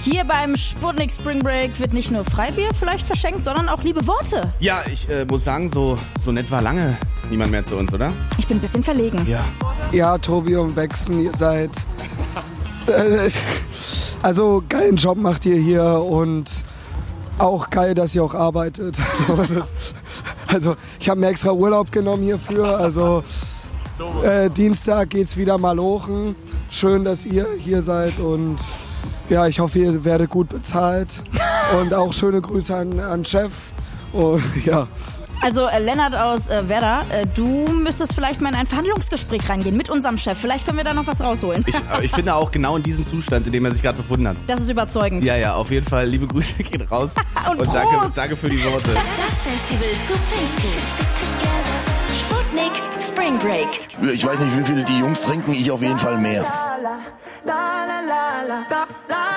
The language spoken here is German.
Hier beim Sputnik Spring Break wird nicht nur Freibier vielleicht verschenkt, sondern auch liebe Worte. Ja, ich muss sagen, so nett war lange niemand mehr zu uns, oder? Ich bin ein bisschen verlegen. Ja, Tobi und Bexen, ihr seid... also, geilen Job macht ihr hier und auch geil, dass ihr auch arbeitet. Also ich habe mir extra Urlaub genommen hierfür. Also Dienstag geht's wieder mal lochen. Schön, dass ihr hier seid und ja, ich hoffe, ihr werdet gut bezahlt. Und auch schöne Grüße an Chef. Und ja. Also Lennart aus Werder, du müsstest vielleicht mal in ein Verhandlungsgespräch reingehen mit unserem Chef. Vielleicht können wir da noch was rausholen. Ich finde auch genau in diesem Zustand, in dem er sich gerade befunden hat. Das ist überzeugend. Ja, auf jeden Fall. Liebe Grüße gehen raus. und danke für die Worte. Das Festival zu Pfingsten. Sputnik Spring Break. Ich weiß nicht, wie viel die Jungs trinken, ich auf jeden Fall mehr. La la la la la la.